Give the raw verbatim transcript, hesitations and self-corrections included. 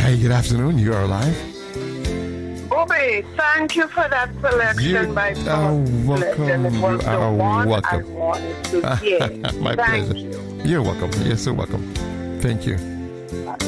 Hi, good afternoon. You are live. Obi, thank you for that selection You by are Thomas welcome. Legend. It was You the are one welcome. I wanted to hear. My Thank pleasure. you. You're welcome. You're so welcome. Thank you.